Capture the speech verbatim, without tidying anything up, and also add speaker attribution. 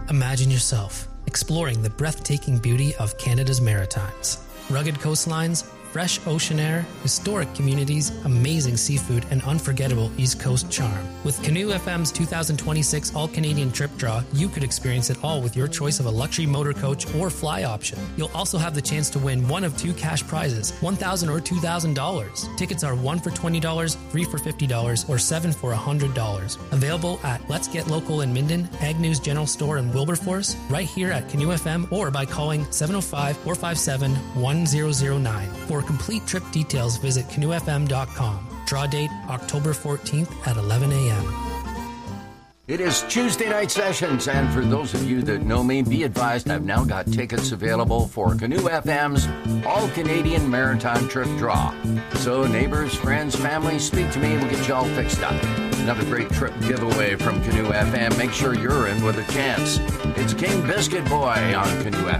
Speaker 1: Imagine yourself exploring the breathtaking beauty of Canada's Maritimes. Rugged coastlines, fresh ocean air, historic communities, amazing seafood, and unforgettable East Coast charm. With Canoe F M's two thousand twenty-six All-Canadian Trip Draw, you could experience it all with your choice of a luxury motor coach or fly option. You'll also have the chance to win one of two cash prizes, one thousand dollars or two thousand dollars. Tickets are one for twenty dollars, three for fifty dollars, or seven for one hundred dollars. Available at Let's Get Local in Minden, Agnew's General Store in Wilberforce, right here at Canoe F M, or by calling seven oh five, four five seven, one zero zero nine. For complete trip details, visit canoe f m dot com. Draw date October fourteenth at eleven a.m.
Speaker 2: It is Tuesday night sessions, and for those of you that know me, be advised I've now got tickets available for Canoe F M's All-Canadian Maritime Trip Draw. So neighbors, friends, family, speak to me and we'll get you all fixed up. Another great trip giveaway from Canoe F M. Make sure you're in with a chance. It's King Biscuit Boy on Canoe F M.